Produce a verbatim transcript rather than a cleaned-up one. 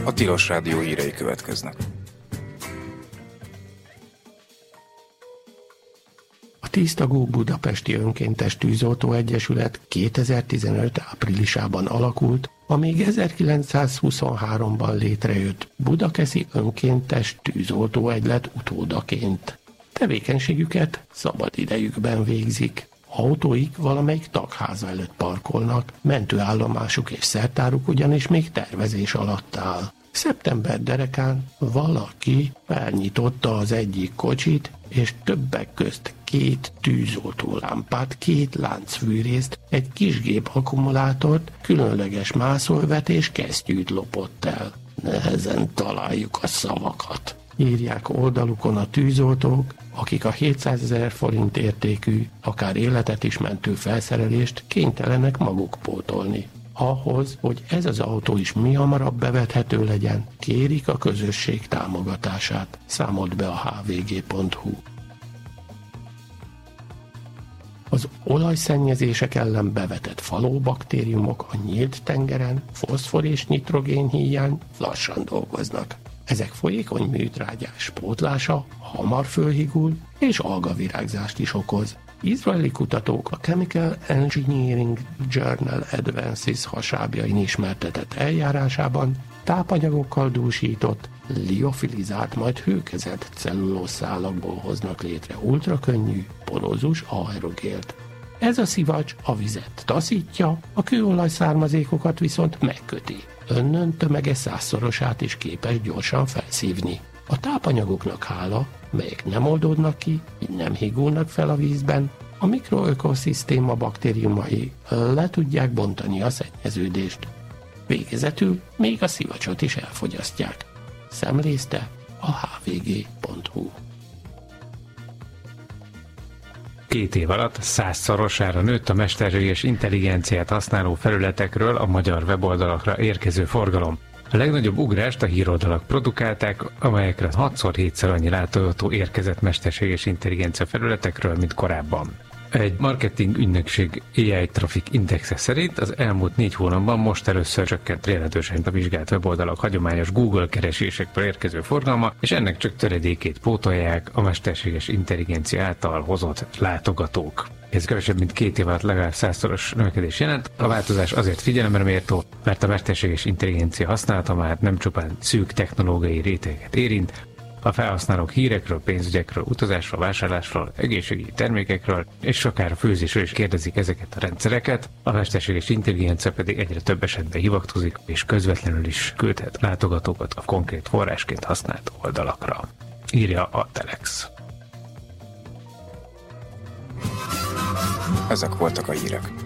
A Tilos Rádió hírei következnek. A tíztagú Budapesti Önkéntes Tűzoltó Egyesület kétezer-tizenöt áprilisában alakult, a még ezerkilencszázhuszonháromban létrejött Budakeszi Önkéntes Tűzoltó Egylet utódaként. Tevékenységüket szabadidejükben végzik. Autóik valamelyik tagháza előtt parkolnak, mentőállomásuk és szertáruk ugyanis még tervezés alatt áll. Szeptember derekán valaki felnyitotta az egyik kocsit, és többek közt két tűzoltólámpát, két láncfűrészt, egy kisgép akkumulátort, különleges mászóövet és kesztyűt lopott el. Nehezen találjuk a szavakat, írják oldalukon a tűzoltók, akik a hétszázezer forint értékű, akár életet is mentő felszerelést kénytelenek maguk pótolni. Ahhoz, hogy ez az autó is mihamarabb bevethető legyen, kérik a közösség támogatását, számolt be a há vé gé pont hú. Az olajszennyezések ellen bevetett falóbaktériumok a nyílt tengeren foszfor és nitrogén hiány lassan dolgoznak. Ezek folyékony műtrágyás pótlása hamar fölhigul és algavirágzást is okoz. Izraeli kutatók a Chemical Engineering Journal Advances hasábjain ismertetett eljárásában tápanyagokkal dúsított, liofilizált, majd hőkezelt cellulószálakból hoznak létre ultrakönnyű, porózus aerogélt. Ez a szivacs a vizet taszítja, a kőolaj származékokat viszont megköti. Önnön tömege százszorosát is képes gyorsan felszívni. A tápanyagoknak hála, melyek nem oldódnak ki, így nem higulnak fel a vízben, a mikroökoszisztéma baktériumai le tudják bontani a szennyeződést. Végezetül még a szivacsot is elfogyasztják. Szemlézte a há vé gé pont hú. Két év alatt százszorosára nőtt a mesterséges intelligenciát használó felületekről a magyar weboldalakra érkező forgalom. A legnagyobb ugrást a híroldalak produkálták, amelyekre hatszor-hétszer annyi látogató érkezett mesterséges intelligencia felületekről, mint korábban. Egy marketing ügynökség á i Traffic Indexe szerint az elmúlt négy hónapban most először csökkent jelentősen a vizsgált weboldalak hagyományos Google keresésekből érkező forgalma, és ennek csak töredékét pótolják a mesterséges intelligencia által hozott látogatók. Ez kevesebb, mint két év alatt legalább százszoros növekedés jelent. A változás azért figyelemre méltó, mert a mesterséges intelligencia használata már nem csupán szűk technológiai rétegeket érint, a felhasználók hírekről, pénzügyekről, utazásról, vásárlásról, egészségügyi termékekről, és akár a főzésről is kérdezik ezeket a rendszereket, a mesterséges intelligencia pedig egyre több esetben hivatkozik, és közvetlenül is küldhet látogatókat a konkrét forrásként használt oldalakra, írja a Telex. Ezek voltak a hírek.